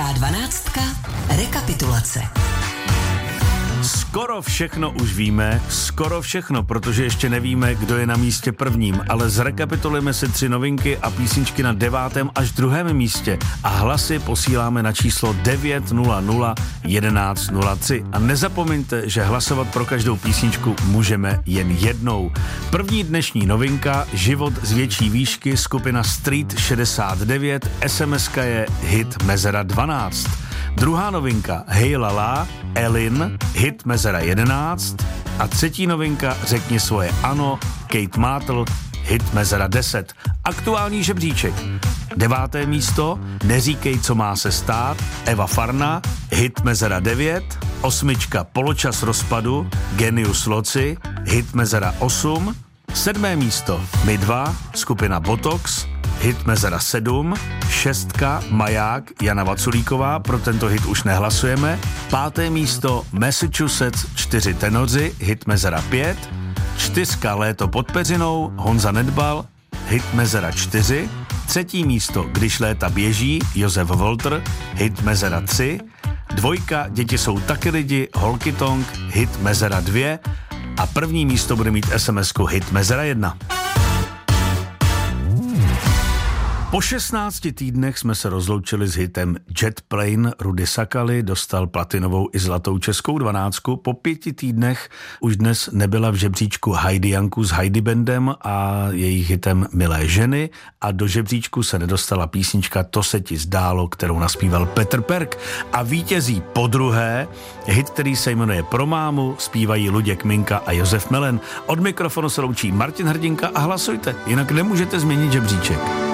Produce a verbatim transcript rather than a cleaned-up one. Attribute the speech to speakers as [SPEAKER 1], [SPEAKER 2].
[SPEAKER 1] Pražská dvanáctka. Rekapitulace.
[SPEAKER 2] Skoro všechno už víme, skoro všechno, protože ještě nevíme, kdo je na místě prvním, ale zrekapitulujeme si tři novinky a písničky na devátém až druhém místě a hlasy posíláme na číslo devět nula nula jedenáct nula tři. A nezapomeňte, že hlasovat pro každou písničku můžeme jen jednou. První dnešní novinka, Život z větší výšky, skupina Street šedesát devět, es em eska je hit Mezera dvanáct. Druhá novinka, Hej Lala, Elin, hit Mezera jedenáct. A třetí novinka, Řekni svoje ano, Kate Mátl, hit Mezera deset. Aktuální žebříček. Deváté místo, Neříkej, co má se stát, Eva Farna, hit Mezera devět. Osmička, Poločas rozpadu, Genius Loci, hit Mezera osm. Sedmé místo, My dva, skupina Botox, hit Mezera sedm. Šestka, Maják, Jana Vaculíková, pro tento hit už nehlasujeme. Páté místo, Massachusetts, čtyři tenoři, hit Mezera pět. Čtyřka, Léto pod peřinou, Honza Nedbal, hit Mezera čtyři. Třetí místo, Když léta běží, Josef Volter, hit Mezera tři. Dvojka, Děti jsou taky lidi, Holky Tonk, hit Mezera dvě. A první místo bude mít es em esku hit Mezera jedna. Po šestnácti týdnech jsme se rozloučili s hitem Jet Plane Rudy Sakaly, dostal platinovou i zlatou českou dvanáctku. Po pěti týdnech už dnes nebyla v žebříčku Heidi Janku s Heidi Bandem a jejich hitem Milé ženy a do žebříčku se nedostala písnička To se ti zdálo, kterou naspíval Petr Perk. A vítězí podruhé hit, který se jmenuje Pro mámu, zpívají Luděk Minka a Josef Melen. Od mikrofonu se loučí Martin Hrdinka a hlasujte, jinak nemůžete změnit žebříček.